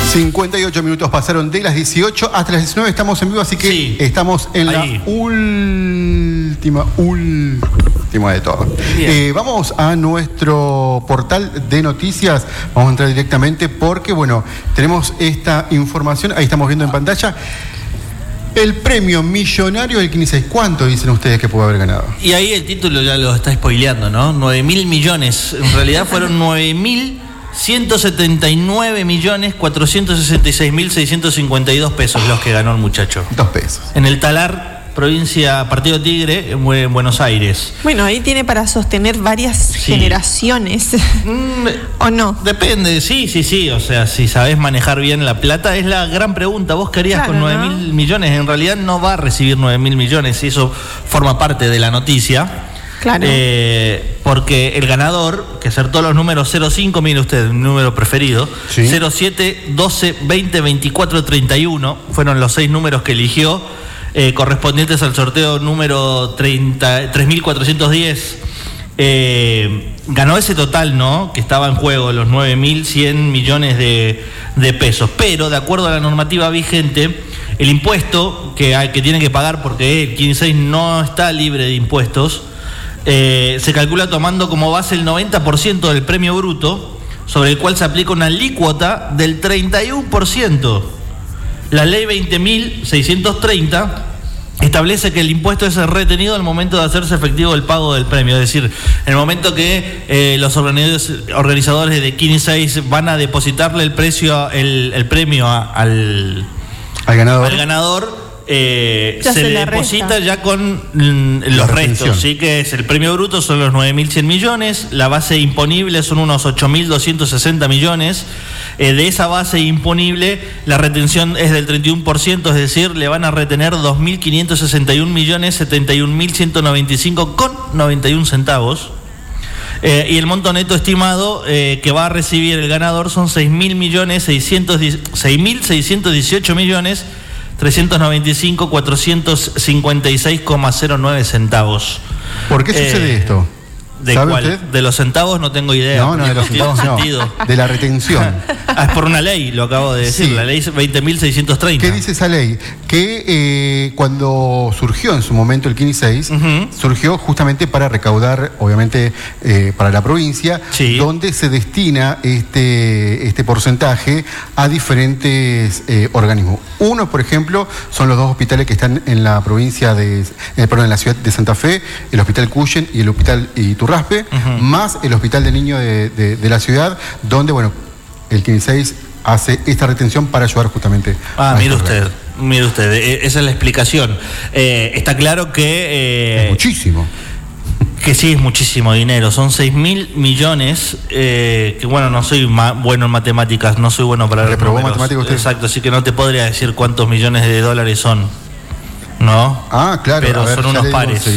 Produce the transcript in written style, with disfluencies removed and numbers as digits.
58 minutos pasaron de las 18 hasta las 19, estamos en vivo, así que sí, estamos en la última de todo. Vamos a nuestro portal de noticias, vamos a entrar directamente porque, bueno, tenemos esta información, ahí estamos viendo en pantalla. El premio millonario del 15. ¿Cuánto dicen ustedes que puede haber ganado? Y ahí el título ya lo está spoileando, ¿no? 9.000 millones. En realidad fueron 9.179.466.652 pesos los que ganó el muchacho. 2 pesos. En el Talar, provincia Partido Tigre, en Buenos Aires. Bueno, ahí tiene para sostener varias generaciones. ¿O no? Depende, sí. O sea, si sabés manejar bien la plata, es la gran pregunta. ¿Vos qué harías con 9.000 millones? En realidad no va a recibir 9.000 millones, y eso forma parte de la noticia. Claro. Porque el ganador, que acertó los números 05, mire usted, mi número preferido, sí. 07, 12, 20, 24, 31, fueron los 6 números que eligió, correspondientes al sorteo número 3.410. Ganó ese total, ¿no?, que estaba en juego, los 9.100 millones de pesos. Pero, de acuerdo a la normativa vigente, el impuesto que tiene que pagar, porque el 15 no está libre de impuestos, se calcula tomando como base el 90% del premio bruto, sobre el cual se aplica una alícuota del 31%. La ley 20.630 establece que el impuesto es retenido al momento de hacerse efectivo el pago del premio, es decir, en el momento que los organizadores de 15 van a depositarle el premio al ganador, se le deposita ya con los restos, ¿sí? Que es el premio bruto, son los 9.100 millones, la base imponible son unos 8.260 millones, de esa base imponible la retención es del 31%, es decir, le van a retener 2.561.071.195,91 centavos, y el monto neto estimado que va a recibir el ganador son 6.618.395.456,09 centavos. ¿Por qué sucede esto? ¿De cuál? ¿Usted? De los centavos no tengo idea. No, de los centavos no. De la retención. Es por una ley, lo acabo de decir, sí. La ley 20.630. ¿Qué dice esa ley? Que cuando surgió en su momento el 15, surgió justamente para recaudar, obviamente, para la provincia, sí, donde se destina este porcentaje a diferentes organismos. Uno, por ejemplo, son los 2 hospitales que están en la provincia en la ciudad de Santa Fe, el Hospital Cuyen y el Hospital Iturraspe, más el Hospital de Niños de la ciudad, donde, bueno, el 15 hace esta retención para ayudar justamente a mire usted, esa es la explicación. Está claro que... es muchísimo. Que sí, es muchísimo dinero, son 6.000 millones, que bueno, no soy bueno en matemáticas, no soy bueno para... ¿Reprobó matemáticas usted? Exacto, así que no te podría decir cuántos millones de dólares son, ¿no? Ah, claro. Pero son unos pares.